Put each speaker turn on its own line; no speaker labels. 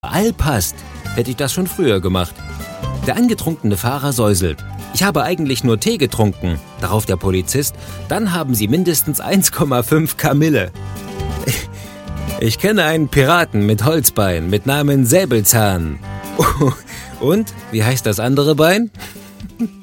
All passt, hätte ich das schon früher gemacht. Der angetrunkene Fahrer säuselt. Ich habe eigentlich nur Tee getrunken. Darauf der Polizist, dann haben Sie mindestens 1,5 Kamille. Ich kenne einen Piraten mit Holzbein mit Namen Säbelzahn. Und, wie heißt das andere Bein?